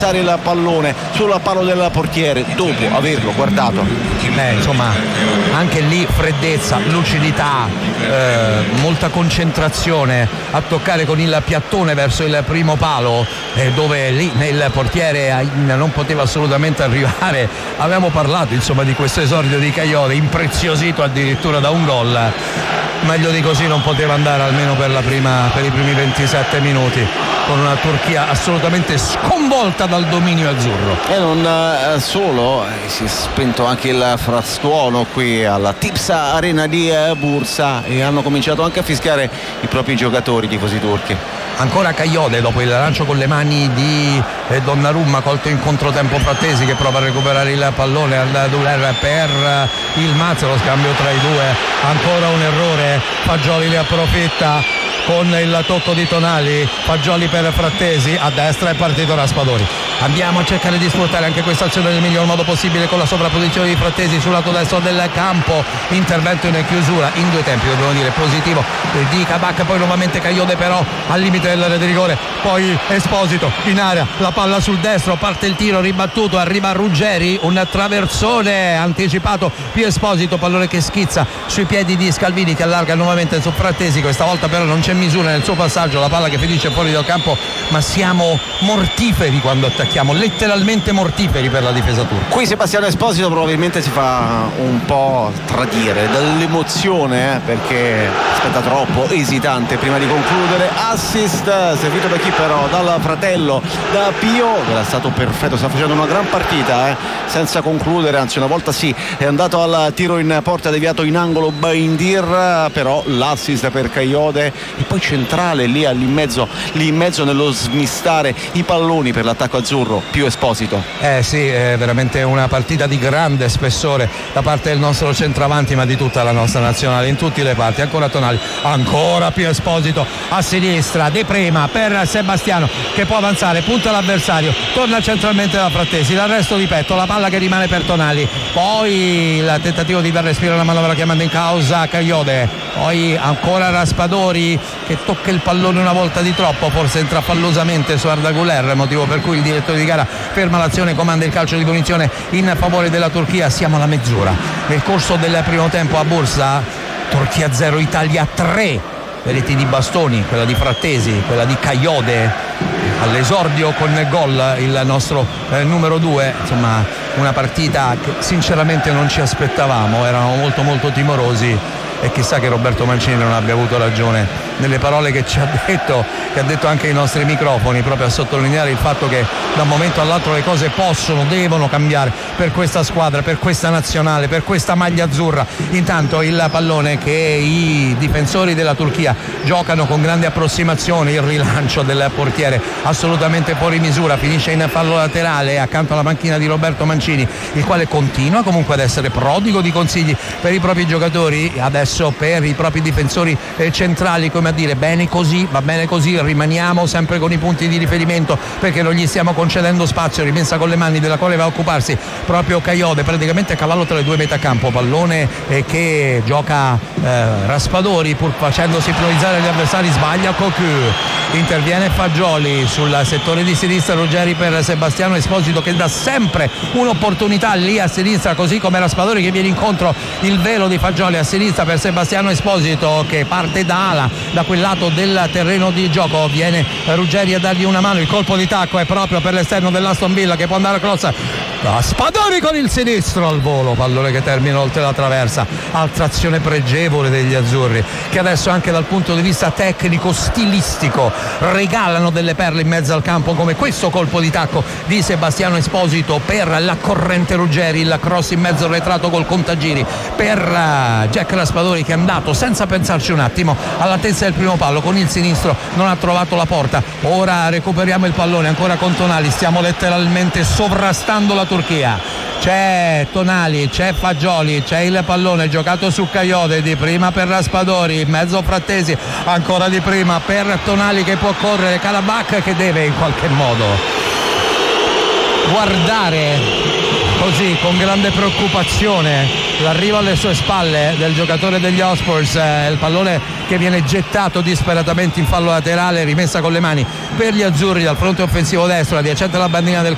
il pallone sul palo del portiere dopo averlo guardato. Insomma, anche lì freddezza, lucidità, molta concentrazione a toccare con il piattone verso il primo palo, dove lì il portiere non poteva assolutamente arrivare. Avevamo parlato insomma di questo esordio di Kayode, impreziosito addirittura da un gol. Meglio di così non poteva andare, almeno per i primi 27 minuti, con una Turchia assolutamente sconvolta dal dominio azzurro. E non solo, si è spento anche il frastuono qui alla Tipsa Arena di Bursa e hanno cominciato anche a fischiare i propri giocatori, i tifosi turchi. Ancora Kayode dopo il lancio con le mani di Donnarumma, colto in controtempo Frattesi che prova a recuperare il pallone al Duler per il Mazza, lo scambio tra i due, ancora un errore, Fagioli ne approfitta con il tocco di Tonali, Fagioli per Frattesi, a destra è partito Raspadori. Andiamo a cercare di sfruttare anche questa azione nel miglior modo possibile con la sovrapposizione di Frattesi sul lato destro del campo, intervento in chiusura in due tempi, dobbiamo dire positivo di Kabak, poi nuovamente Kayode però al limite dell'area di rigore, poi Esposito in area, la palla sul destro, parte il tiro ribattuto, arriva Ruggeri, un traversone anticipato più Esposito, pallone che schizza sui piedi di Scalvini che allarga nuovamente su Frattesi, questa volta però non c'è misura nel suo passaggio, la palla che finisce fuori dal campo, ma siamo mortiferi quando attacchiamo, letteralmente mortiferi per la difesa turca. Qui Sebastiano Esposito probabilmente si fa un po' tradire dall'emozione, perché aspetta troppo, esitante prima di concludere. Assist servito da chi però? Dal fratello, da Pio, che era stato perfetto, sta facendo una gran partita senza concludere, anzi una volta sì è andato al tiro in porta, deviato in angolo Baindir, però l'assist per Kayode. E poi centrale lì in mezzo nello smistare i palloni per l'attacco azzurro, più Esposito. Sì, è veramente una partita di grande spessore da parte del nostro centravanti, ma di tutta la nostra nazionale in tutti le parti. Ancora Tonali, ancora più Esposito a sinistra, De Prima per Sebastiano che può avanzare, punta l'avversario, torna centralmente da Frattesi, l'arresto di petto, la palla che rimane per Tonali, poi il tentativo di dar respiro alla manovra chiamando in causa Kayode, poi ancora Raspadori che tocca il pallone una volta di troppo, forse entra fallosamente su Arda Güler, motivo per cui il direttore di gara ferma l'azione, comanda il calcio di punizione in favore della Turchia. Siamo alla mezz'ora nel corso del primo tempo a Bursa, Turchia 0 Italia 3, le reti di bastoni, quella di Frattesi, quella di Kayode all'esordio con gol, il nostro numero 2, insomma una partita che sinceramente non ci aspettavamo, eravamo molto molto timorosi e chissà che Roberto Mancini non abbia avuto ragione nelle parole che ci ha detto, che ha detto anche ai nostri microfoni, proprio a sottolineare il fatto che da un momento all'altro le cose devono cambiare per questa squadra, per questa nazionale, per questa maglia azzurra. Intanto il pallone che i difensori della Turchia giocano con grande approssimazione, il rilancio del portiere assolutamente fuori misura, finisce in fallo laterale accanto alla panchina di Roberto Mancini, il quale continua comunque ad essere prodigo di consigli per i propri giocatori, adesso per i propri difensori centrali, come a dire bene così, va bene così, rimaniamo sempre con i punti di riferimento perché non gli stiamo concedendo spazio. Rimessa con le mani della quale va a occuparsi proprio Kayode, praticamente a cavallo tra le due metacampo, pallone che gioca Raspadori pur facendosi ipnotizzare gli avversari, sbaglia Cocu, interviene Fagioli sul settore di sinistra, Ruggeri per Sebastiano Esposito che dà sempre un'opportunità lì a sinistra, così come Raspadori che viene incontro il velo di Fagioli a sinistra per Sebastiano Esposito che parte da ala, da quel lato del terreno di gioco, viene Ruggeri a dargli una mano, il colpo di tacco è proprio per l'esterno dell'Aston Villa che può andare a cross, Raspadori con il sinistro al volo, pallone che termina oltre la traversa, altra azione pregevole degli azzurri che adesso anche dal punto di vista tecnico stilistico regalano delle perle in mezzo al campo, come questo colpo di tacco di Sebastiano Esposito per la corrente Ruggeri, il cross in mezzo retrato col contagiri per Jack Raspadori che è andato senza pensarci un attimo all'altezza del primo palo con il sinistro, non ha trovato la porta. Ora recuperiamo il pallone ancora con Tonali, stiamo letteralmente sovrastando la Turchia, c'è Tonali, c'è Fagioli, c'è il pallone giocato su Kayode, di prima per Raspadori, in mezzo Frattesi, ancora di prima per Tonali che può correre, Kabak che deve in qualche modo guardare così con grande preoccupazione l'arrivo alle sue spalle del giocatore degli Hotspurs, il pallone che viene gettato disperatamente in fallo laterale, rimessa con le mani per gli azzurri dal fronte offensivo destro adiacente alla bandina del